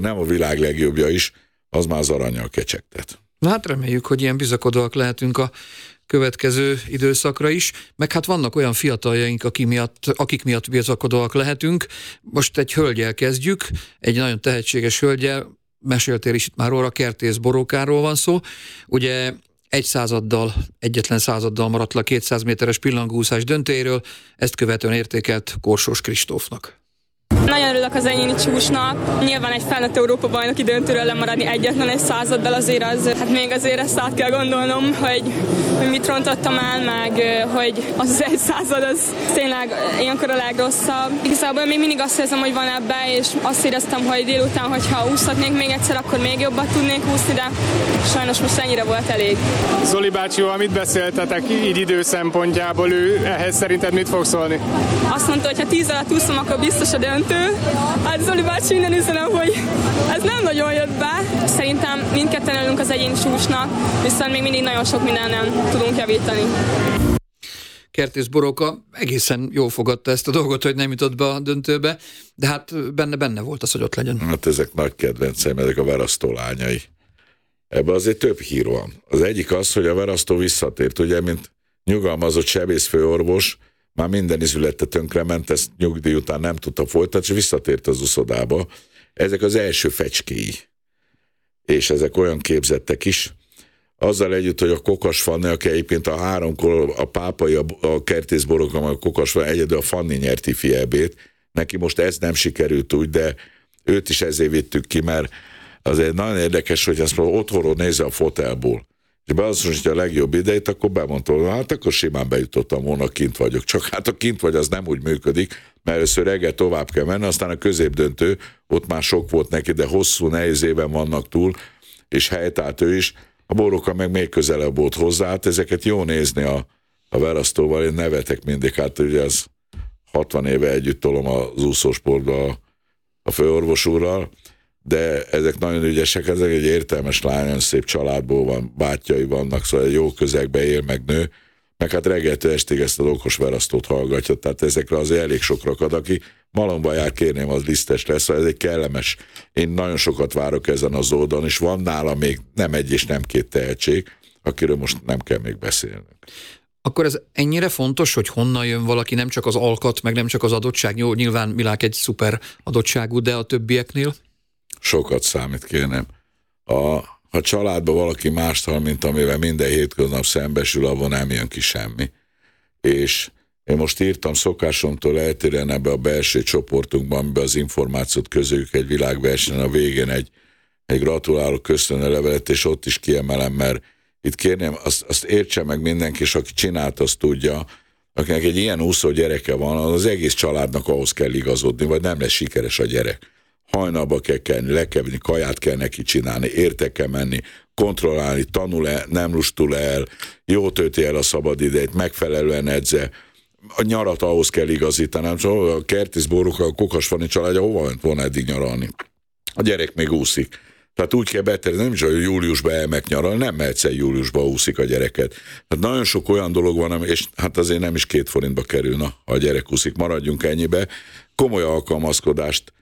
nem a világ legjobbja is, az már az arannyal kecsegtet. Na hát reméljük, hogy ilyen bizakodóak lehetünk a következő időszakra is, meg hát vannak olyan fiataljaink, akik miatt bizakodóak lehetünk. Most egy hölgyel kezdjük, egy nagyon tehetséges hölgyel, meséltél is itt már róla, Kertész Borókáról van szó. Ugye egyetlen századdal maradt le a 200 méteres pillangóúszás döntőjéről, ezt követően értékelt Korsós Kristófnak. Nagyon örülök az egyéni csúcsnak. Nyilván egy felnőtt Európa-bajnoki döntőről lemaradni egyetlen egy századdal azért azért ezt át kell gondolnom, hogy mit rontottam el, meg hogy az egy század az tényleg ilyenkor a legrosszabb. Igazából még mindig azt érzem, hogy van ebbe, és azt éreztem, hogy délután, hogyha úszhatnék még egyszer, akkor még jobbat tudnék úszni, de sajnos most ennyire volt elég. Zoli bácsival mit beszéltetek így idő szempontjából? Ő ehhez szerinted mit fog szólni? Azt mondta, hogy ha 10 alatt úszom, akkor biztos a döntő. Hát Zoli bácsi, innen üzenem, hogy ez nem nagyon jött be. Szerintem mindketten örülünk az egyéni csúcsnak, viszont még mindig nagyon sok mindenen tudunk javítani. Kertész Boróka egészen jól fogadta ezt a dolgot, hogy nem jutott be a döntőbe, de hát benne volt az, hogy ott legyen. Hát ezek nagy kedvenceim, ezek a Verasztó lányai. Ebben azért több hír van. Az egyik az, hogy a Verasztó visszatért, ugye, mint nyugalmazott sebészfőorvos, már minden izülete tönkrement, ezt nyugdíj után nem tudta folytatni, és visszatért az uszodába. Ezek az első fecskéi. És ezek olyan képzettek is. Azzal együtt, hogy a Kokas Fanni, aki egyébként a háromkor a pápai, a Kertész Boróka, a Kokas Fanni, egyedül a Fanni nyerti fiebét. Neki most ez nem sikerült úgy, de őt is ezért vittük ki, mert azért nagyon érdekes, hogy ezt otthonról nézze a fotelból. És beazonosítja a legjobb idejét, akkor bemondta, hogy hát akkor simán bejutottam volna, kint vagyok. Csak hát a kint vagy, az nem úgy működik, mert először reggel tovább kell menni, aztán a középdöntő, ott már sok volt neki, de hosszú, nehéz éven vannak túl, és helytált ő is. A Boróka meg még közelebb volt hozzá, hát ezeket jó nézni a Verasztóval, én nevetek mindig, hát ugye az 60 éve együtt tolom az úszósportba a főorvos úrral, de ezek nagyon ügyesek, ezek egy értelmes lány, nagyon szép családból van, bátyjai vannak, szóval jó közegbe él, meg nő, meg hát reggeltől estig ezt az okos Verasztót hallgatja, tehát ezekre azért elég sok rakad, aki malomba jár, kérném, az lisztes lesz, szóval ez egy kellemes. Én nagyon sokat várok ezen az oldalon, és van nála még nem egy és nem két tehetség, akiről most nem kell még beszélnünk. Akkor ez ennyire fontos, hogy honnan jön valaki, nem csak az alkat, meg nem csak az adottság, jó, nyilván Milák egy szuper adottságú, de a többieknél? Sokat számít, kérnem. Ha családban valaki mást hall, mint amivel minden hétköznap szembesül, avon nem jön ki semmi. És én most írtam szokásomtól eltérően ebbe a belső csoportunkban, amiben az információt közöljük egy világversenyen, a végén egy gratuláló köszönő levelet, és ott is kiemelem, mert itt kérném, azt értse meg mindenki, és aki csinált, azt tudja, akinek egy ilyen úszó gyereke van, az egész családnak ahhoz kell igazodni, vagy nem lesz sikeres a gyerek. Hajnalba kell kelni, le kell venni, kaját kell neki csinálni, érte kell menni, kontrollálni, tanul-e, nem lustul el, jó tölti el a szabadidejét, megfelelően edze, a nyarat ahhoz kell igazítani. Szóval a Kertész Boróka, a Kokas Fanni családja hova ment volna eddig nyaralni? A gyerek még úszik. Tehát úgy kell betervezni, nem is, hogy júliusban elmek nyaralni, nem mehetsz el júliusban úszik a gyereket. Tehát nagyon sok olyan dolog van, és hát azért nem is 2 forintba kerülne, ha a gyerek úszik, maradjunk ennyibe. Komoly alkalmazkodást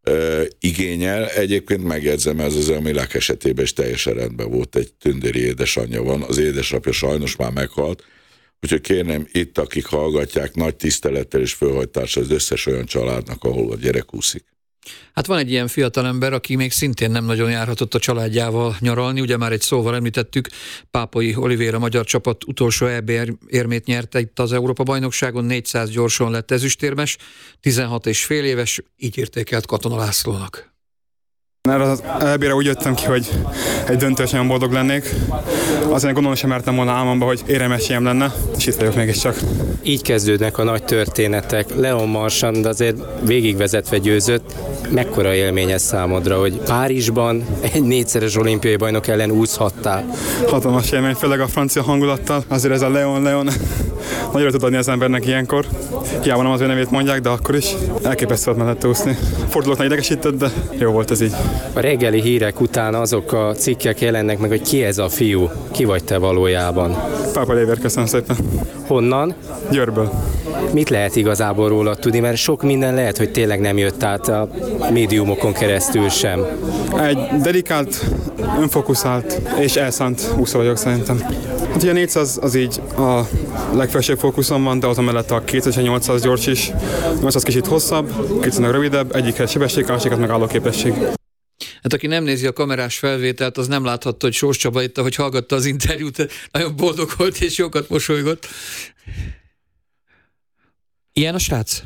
igényel. Egyébként megjegyzem, ez az a Milák esetében is teljesen rendben volt, egy tündéri édesanyja van, az édesapja sajnos már meghalt, úgyhogy kérném itt, akik hallgatják, nagy tisztelettel és fölhajtással az összes olyan családnak, ahol a gyerek úszik. Hát van egy ilyen fiatalember, aki még szintén nem nagyon járhatott a családjával nyaralni, ugye már egy szóval említettük, Pápai Olivéra magyar csapat utolsó EB érmét nyerte itt az Európa-bajnokságon, 400 gyorsan lett ezüstérmes, 16 és fél éves, így értékelt Katona Lászlónak. Erre az EB-re úgy jöttem ki, hogy egy döntős nagyon boldog lennék. Azért gondolom sem mertem volna álmomba, hogy éremesélyem lenne, és itt vagyok mégiscsak. Így kezdődnek a nagy történetek. Leon Marchand azért végigvezetve győzött. Mekkora élmény ez számodra, hogy Párizsban egy 4-szeres olimpiai bajnok ellen úszhattál? Hatalmas élmény, főleg a francia hangulattal. Azért ez a Leon Nagyon tud adni az embernek ilyenkor. Hiába nem az ő nevét mondják, de akkor is elképesztő volt mellett úszni. Fordulót nagy idegesített, de jó volt ez így. A reggeli hírek után azok a cikkek jelennek meg, hogy ki ez a fiú, ki vagy te valójában. Pápa Léver, köszönöm szépen. Honnan? Győrből. Mit lehet igazából róla tudni, mert sok minden lehet, hogy tényleg nem jött át a médiumokon keresztül sem. Egy dedikált, önfokuszált és elszánt úszó vagyok szerintem. Hát ugye a 400 az így a legfelsőbb fókuszom van, de ott mellett a 2800 gyors is. 800 kicsit hosszabb, kicsit rövidebb, egyikhez sebesség, a másikat meg állóképesség. Hát aki nem nézi a kamerás felvételt, az nem láthatta, hogy Sós Csaba itt, ahogy hallgatta az interjút, nagyon boldog volt és jókat mosolygott. Ilyen a srác?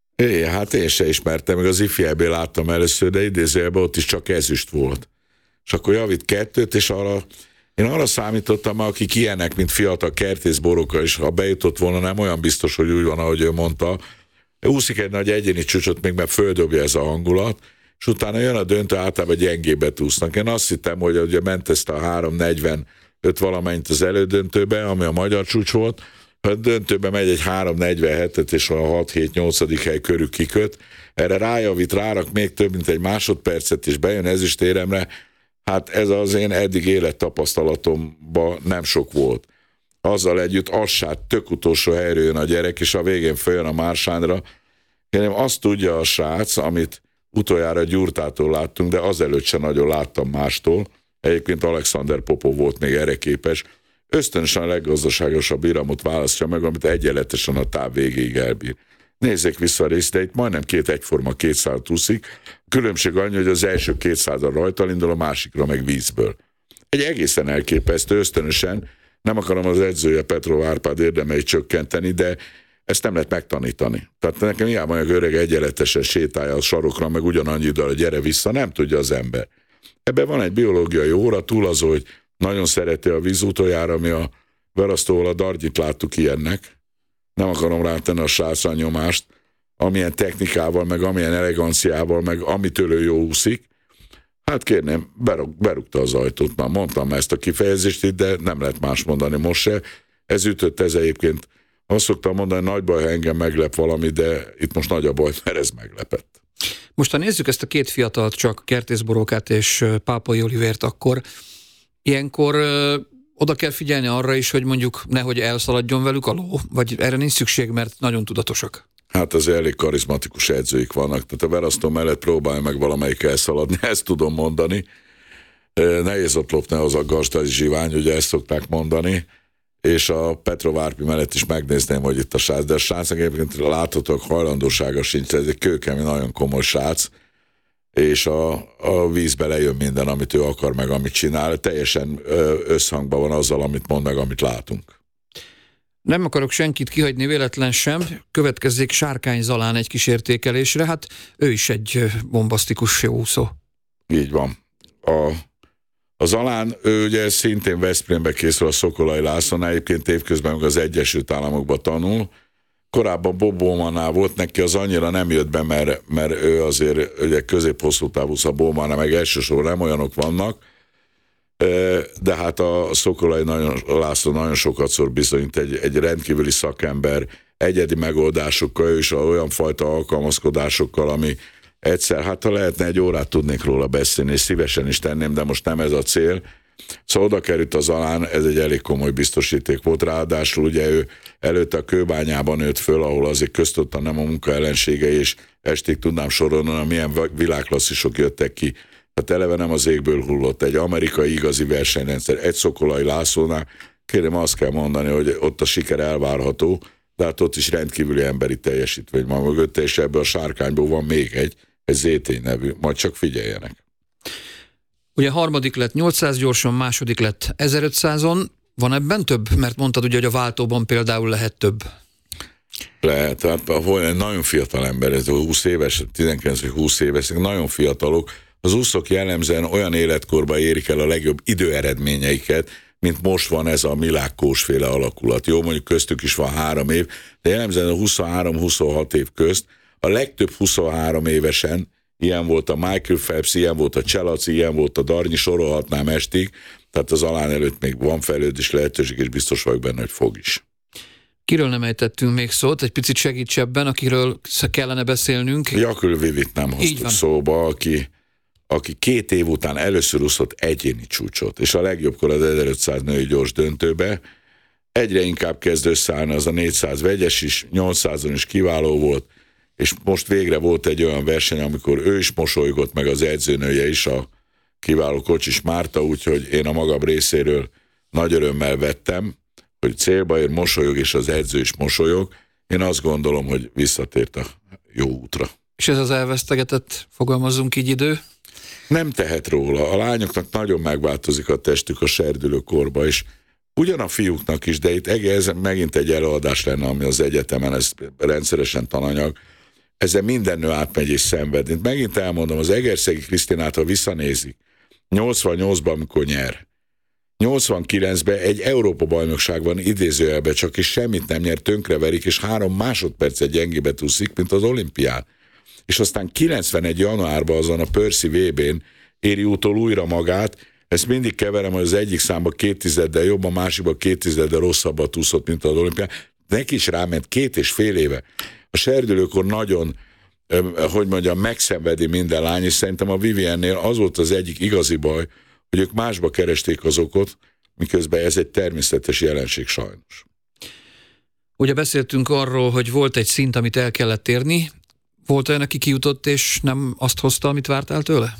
Hát én se ismertem, meg az ifjában láttam először, de idézőjelben ott is csak ezüst volt. És akkor javít 2, és én arra számítottam, akik ilyenek, mint fiatal Kertész Boroka, és ha bejutott volna, nem olyan biztos, hogy úgy van, ahogy ő mondta. Úszik egy nagy egyéni csúcsot, még mert földobja ez a hangulat, és utána jön a döntő, általában gyengébbet úsznak. Én azt hittem, hogy ugye ment ezt a 3:45 valamennyit az elődöntőbe, ami a magyar csúcs volt, a döntőbe megy egy 3:47-et, és a 6-7-8. hely körül kiköt. Erre rájavít, rárak még több, mint egy másodpercet, és bejön ezüstéremre. Hát ez az én eddig élettapasztalatomban nem sok volt. Azzal együtt tök utolsó helyről jön a gyerek, és a végén följön a Mársányra. Kérem, azt tudja a srác, amit utoljára Gyurtától láttunk, de azelőtt sem nagyon láttam mástól. Egyébként Alexander Popov volt még erre képes. Ösztönösen a leggazdaságosabb iramot választja meg, amit egyenletesen a táv végéig elbír. Nézzék vissza a részt, de itt majdnem 2 egyforma 200 úszik. Különbség annyi, hogy az első 200-al rajtal indul, a másikra meg vízből. Egy egészen elképesztő, ösztönösen, nem akarom az edzője Petrov Árpád érdemeit csökkenteni, de ezt nem lehet megtanítani. Tehát nekem hiába olyan öreg egyenletesen sétálja a sarokra, meg ugyanannyi időre gyere vissza, nem tudja az ember. Ebben van egy biológiai óra, túl az, hogy nagyon szereti a víz, utoljára, mi a Verasztóval a Dargyit láttuk ilyennek. Nem akarom rátenni a srácra nyomást, amilyen technikával, meg amilyen eleganciával, meg amitől ő jó úszik. Hát kérném, berúgta az ajtót, már mondtam ezt a kifejezést itt, de nem lehet más mondani most se. Ez ütött, ez egyébként. Azt szoktam mondani, nagy baj, ha engem meglep valami, de itt most nagy a baj, mert ez meglepett. Most ha nézzük ezt a 2 fiatalt, csak Kertész Borokát és Pápai Olivért, akkor ilyenkor oda kell figyelni arra is, hogy mondjuk nehogy elszaladjon velük a ló, vagy erre nincs szükség, mert nagyon tudatosak. Hát azért elég karizmatikus edzőik vannak, tehát a Verasztó mellett próbálj meg valamelyik elszaladni, ezt tudom mondani. Nehéz ott lopni az a gazdai zsivány, ugye ezt szokták mondani, és a Petrov Árpi mellett is megnézném, hogy itt a srác, de a srácnak egyébként láthatóak hajlandósága sincs, ez egy kőkemény, nagyon komoly srác, és a vízbe lejön minden, amit ő akar, meg amit csinál, teljesen összhangban van azzal, amit mond, meg amit látunk. Nem akarok senkit kihagyni véletlen sem, következzék Sárkány Zalán egy kis értékelésre, hát ő is egy bombasztikus jó úszó. Így van. A Zalán, ő ugye szintén Veszprémbe készül a Szokolai Lászlón, egyébként évközben meg az Egyesült Államokban tanul. Korábban Bob Bowmannál volt, neki az annyira nem jött be, mert ő azért ugye közép-hosszú távúsz, a Bowmannál meg elsősorban nem olyanok vannak, de hát a Szokolai László nagyon sokatszor bizonyít egy rendkívüli szakember, egyedi megoldásokkal, ő is olyan fajta alkalmazkodásokkal, ami egyszer, hát ha lehetne egy órát tudnék róla beszélni, és szívesen is tenném, de most nem ez a cél. Szóval oda került a Zalán, ez egy elég komoly biztosíték volt, ráadásul ugye ő előtte a Kőbányában nőtt föl, ahol azért köztudta nem a munka ellensége, és estig tudnám sorolni, hogy milyen világklasszisok jöttek ki. Hát eleve nem az égből hullott, egy amerikai igazi versenyrendszer, egy Szokolai Lászlónál, kérem azt kell mondani, hogy ott a siker elvárható, de hát ott is rendkívüli emberi teljesítmény van mögötte, és ebből a Sárkányból van még egy ZT nevű, majd csak figyeljenek. Ugye harmadik lett 800 gyorsan, második lett 1500-on, van ebben több? Mert mondtad ugye, hogy a váltóban például lehet több. Lehet, hát nagyon fiatal ember, ez 20 éves, 19-20 éves, nagyon fiatalok. Az úszók jellemzően olyan életkorban érik el a legjobb időeredményeiket, mint most van ez a Milák Kós-féle alakulat. Jó, mondjuk köztük is van 3 év, de jellemzően a 23-26 év közt a legtöbb 23 évesen, ilyen volt a Michael Phelps, ilyen volt a Cselaci, ilyen volt a Darnyi, sorolhatnám estig, tehát az Zalán előtt még van fejlődés lehetőség, és biztos vagyok benne, hogy fog is. Kiről nem ejtettünk még szót, egy picit segíts ebben, akiről kellene beszélnünk. Jakül Vivit nem hoztuk szóba, aki 2 év után először úszott egyéni csúcsot, és a legjobbkor az 1500 női gyors döntőbe. Egyre inkább kezd összeállni az a 400 vegyes is, 800-on is kiváló volt, és most végre volt egy olyan verseny, amikor ő is mosolygott, meg az edzőnője is, a kiváló Kocsis Márta, úgyhogy én a magam részéről nagy örömmel vettem, hogy célba ér, mosolyog, és az edző is mosolyog. Én azt gondolom, hogy visszatért a jó útra. És ez az elvesztegetett, fogalmazzunk így, idő? Nem tehet róla. A lányoknak nagyon megváltozik a testük a serdülőkorba, és ugyan a fiúknak is, de itt ez megint egy előadás lenne, ami az egyetemen, ez rendszeresen tananyag. Ezzel minden nő átmegy és szenved. Én megint elmondom, az Egerszegi Krisztinát, ha visszanézik, 88-ban, amikor nyer, 89-ben egy Európa-bajnokság van idézőjelben csak, és semmit nem nyer, tönkreverik, és 3 másodpercet gyengébbet úszik, mint az olimpián. És aztán 91 januárban azon a Percy VB-n éri utol újra magát. Ezt mindig keverem, hogy az egyik számba 2 tizeddel jobb, a másikban 2 tizeddel rosszabbat úszott, mint az olimpián. Neki is ráment 2,5 éve. A serdülőkor nagyon, hogy mondjam, megszenvedi minden lány, és szerintem a Viviennél az volt az egyik igazi baj, hogy ők másba keresték az okot, miközben ez egy természetes jelenség sajnos. Ugye beszéltünk arról, hogy volt egy szint, amit el kellett érni. Volt olyan, aki kijutott, és nem azt hozta, amit vártál tőle?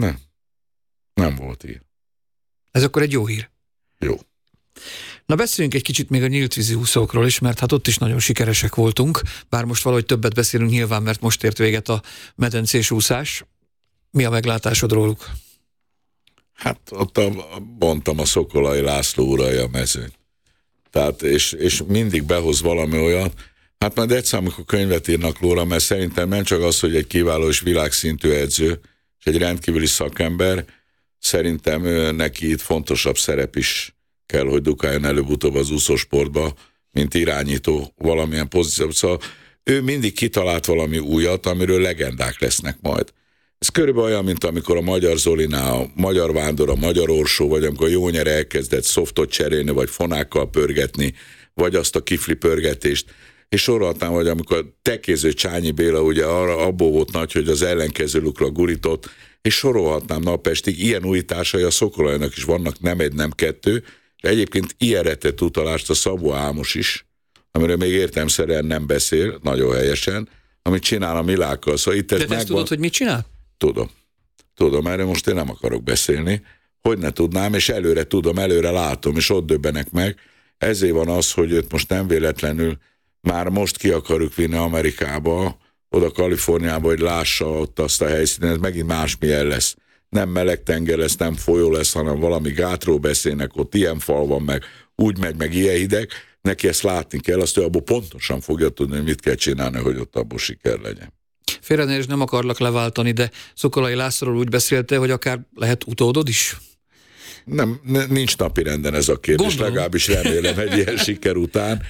Nem volt ilyen. Ez akkor egy jó hír. Jó. Na beszéljünk egy kicsit még a nyíltvízi úszókról is, mert hát ott is nagyon sikeresek voltunk, bár most valahogy többet beszélünk nyilván, mert most ért véget a medencés úszás. Mi a meglátásod róluk? Hát ott mondtam, a Szokolai László uralja a mezőny. Tehát, és mindig behoz valami olyan, hát majd egyszer, amikor könyvet írnak róla, mert szerintem nem csak az, hogy egy kiváló és világszintű edző, és egy rendkívüli szakember, szerintem neki itt fontosabb szerep is kell, hogy dukáljon előbb-utóbb az úszósportba, mint irányító valamilyen pozíció. Szóval ő mindig kitalált valami újat, amiről legendák lesznek majd. Ez körülbelül olyan, mint amikor a Magyar Zolinál, a Magyar Vándor, a Magyar Orsó, vagy amikor Jónyer elkezdett szoftot cserélni, vagy fonákkal pörgetni, vagy azt a kifli pörgetést. És sorolhatnám, hogy amikor tekéző Csányi Béla ugye abból volt nagy, hogy az ellenkező lukra gurított, és sorolhatnám napestig, ilyen újításai a Szokolajnak is vannak, nem egy, nem 2, de egyébként ilyenre tett utalást a Szabó Ámos is, amiről még értelemszerűen nem beszél, nagyon helyesen, amit csinál a Milákkal. Szóval itt de ezt tudod, hogy mit csinál? Tudom, erre most én nem akarok beszélni, hogy ne tudnám, és előre tudom, előre látom, és ott döbbenek meg. Ezért van az, hogy őt most nem véletlenül már most ki akarjuk vinni Amerikába, oda Kaliforniába, hogy lássa ott azt a helyszínen, ez megint másmilyen lesz. Nem meleg tenger lesz, nem folyó lesz, hanem valami gátról beszélnek, ott ilyen fal van, meg úgy megy, meg ilyen hideg. Neki ezt látni kell, azt ő abból pontosan fogja tudni, hogy mit kell csinálni, hogy ott abból siker legyen. Félrenézés, nem akarlak leváltani, de Szokolai Lászlóról úgy beszélte, hogy akár lehet utódod is? Nem, nincs napirenden ez a kérdés, gondolom. Legalábbis remélem egy ilyen siker után,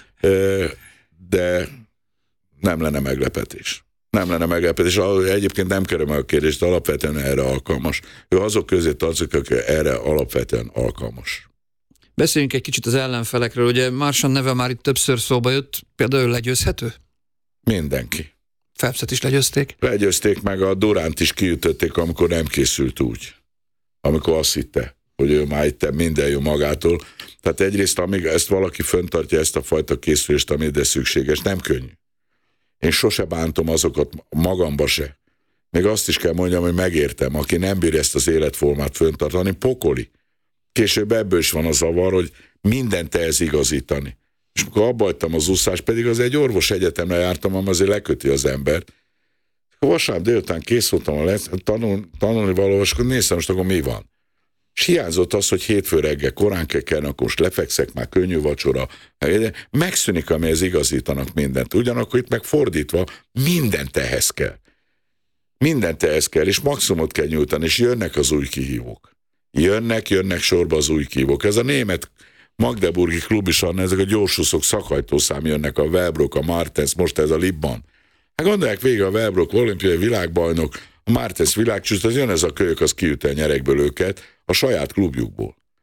de nem lenne meglepetés. Egyébként nem kerül meg a kérdést, de alapvetően erre alkalmas. Ő azok közé tartozik, aki erre alapvetően alkalmas. Beszéljünk egy kicsit az ellenfelekről. Ugye Marchand neve már itt többször szóba jött, például legyőzhető? Mindenki. Phelpset is legyőzték? Legyőzték, meg a Duránt is kiütötték, amikor nem készült úgy. Amikor azt hitte, hogy ő már itt minden jó magától. Tehát egyrészt, amíg ezt valaki fenntartja, ezt a fajta készülést, ami ide szükséges, nem könnyű. Én sose bántom azokat, magamba se. Még azt is kell mondjam, hogy megértem, aki nem bír ezt az életformát fenntartani, pokoli. Később ebből is van a zavar, hogy mindent ehhez igazítani. És amikor abba hagytam az úszást, pedig az egy orvos egyetemre jártam, ami azért leköti az embert. Vasárnap délután kész voltam tanulni valahol, és akkor néztem, most akkor mi van. És hiányzott az, hogy hétfő reggel korán kell kelni, akkor most lefekszek, már könnyű vacsora. Megszűnik, amihez igazítanak mindent. Ugyanakkor itt meg fordítva mindent ehhez kell. Mindent ehhez kell, és maximumot kell nyújtani, és jönnek az új kihívók. Jönnek sorba az új kihívók. Ez a német magdeburgi klub is, ezek a gyorsúszók szakajtószám jönnek, a Wellbrook, a Martens, most ez a Libban. Hát gondolják végig, a Wellbrook olimpiai világbajnok, a Martens világcsúcs, az jön ez a kölyök, az kiüt el nyerekből őket a saját klubjukból.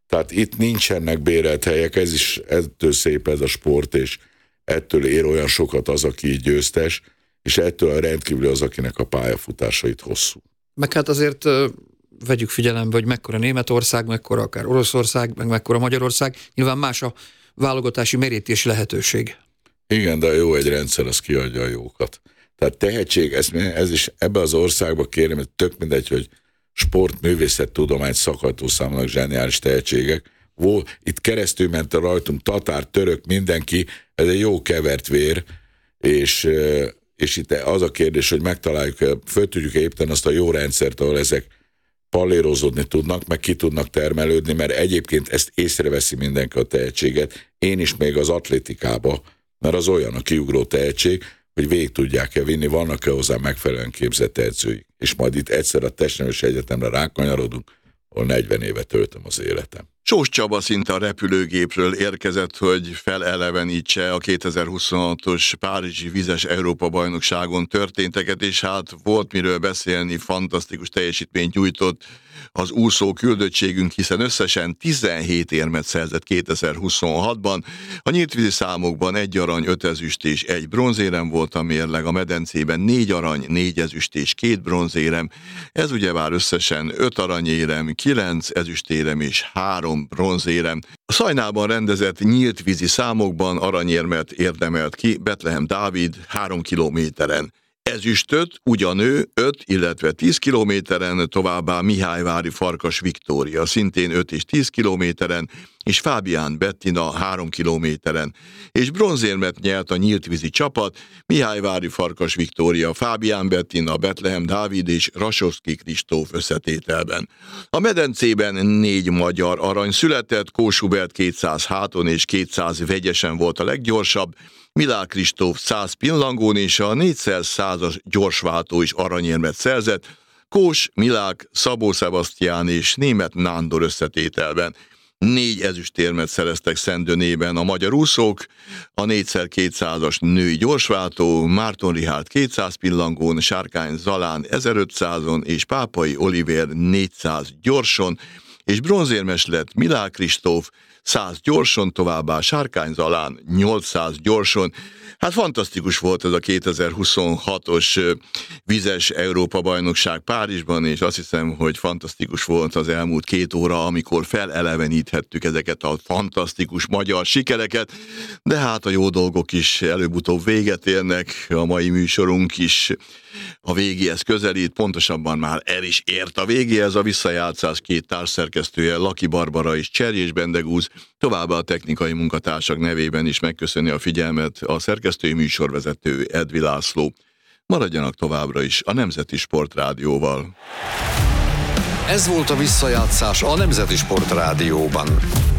Tehát itt nincsenek bérelt helyek, ez is ettől szép ez a sport, és ettől ér olyan sokat az, aki győztes, és ettől rendkívül az, akinek a pályafutásait hosszú. Meg hát azért vegyük figyelembe, hogy mekkora Németország, mekkora akár Oroszország, meg mekkora Magyarország, nyilván más a válogatási merítési lehetőség. Igen, de jó egy rendszer, az kiadja a jókat. Tehát tehetség, ez is ebbe az országba kérem, hogy tök mindegy, hogy sport, művészettudomány szakadtó számolnak zseniális tehetségek. Itt keresztül ment a rajtunk tatár, török, mindenki, ez egy jó kevert vér, és itt az a kérdés, hogy megtaláljuk, föl tudjuk építeni azt a jó rendszert, ahol ezek pallérozódni tudnak, meg ki tudnak termelődni, mert egyébként ezt észreveszi mindenki a tehetséget, én is még az atlétikába, mert az olyan a kiugró tehetség, hogy végig tudják-e vinni, vannak-e hozzá megfelelően képzett edzőik. És majd itt egyszer a Testnevelési Egyetemre rákanyarodunk, ahol 40 éve töltöm az életem. Sós Csaba szinte a repülőgépről érkezett, hogy felelevenítse a 2026-os Párizsi vizes Európa-bajnokságon történteket, és hát volt miről beszélni, fantasztikus teljesítményt nyújtott az úszó küldöttségünk, hiszen összesen 17 érmet szerzett 2026-ban. A nyíltvízi számokban 1 arany, 5 ezüst és 1 bronzérem volt a mérleg, a medencében 4 arany, 4 ezüst és 2 bronzérem. Ez ugyebár összesen 5 aranyérem, 9 ezüstérem és 3 bronzérem. A Szajnában rendezett nyíltvízi számokban aranyérmet érdemelt ki Betlehem Dávid 3 kilométeren. Ezüstöt ugyanő 5, illetve 10 kilométeren, továbbá Mihályvári Farkas Viktória szintén 5 és 10 kilométeren, és Fábián Bettina 3 kilométeren. És bronzérmet nyert a nyíltvízi csapat, Mihályvári Farkas Viktória, Fábián Bettina, Betlehem Dávid és Rasovszky Kristóf összetételben. A medencében 4 magyar arany született, Kós Hubert 200 háton és 200 vegyesen volt a leggyorsabb, Milák Kristóf 100 pillangón és a 4x100-as gyorsváltó is aranyérmet szerzett, Kós, Milák, Szabó Szebasztián és Németh Nándor összetételben. 4 ezüstérmet szereztek Szendőnében a magyar úszók, a 4x200-as női gyorsváltó, Márton Richárd 200 pillangón, Sárkány Zalán 1500-on és Pápai Olivér 400 gyorson, és bronzérmes lett Milák Kristóf 100 gyorson, továbbá Sárkány Zalán 800 gyorson. Hát fantasztikus volt ez a 2026-os vizes Európa-bajnokság Párizsban, és azt hiszem, hogy fantasztikus volt az elmúlt 2 óra, amikor feleleveníthettük ezeket a fantasztikus magyar sikereket, de hát a jó dolgok is előbb-utóbb véget érnek, a mai műsorunk is a végéhez közelít, pontosabban már el is ért a végéhez. A visszajátszás 2 társszerkesztője, Laki Barbara és Cserjés Bendegúz, továbbá a technikai munkatársak nevében is megköszöni a figyelmet a szerkesztői műsorvezető Edvi László. Maradjanak továbbra is a Nemzeti Sportrádióval. Ez volt a visszajátszás a Nemzeti Sportrádióban.